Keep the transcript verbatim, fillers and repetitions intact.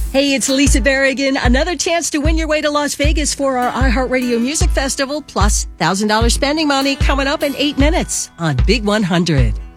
Hey, it's Lisa Berrigan. Another chance to win your way to Las Vegas for our iHeartRadio Music Festival, plus one thousand dollars spending money coming up in eight minutes on Big one hundred.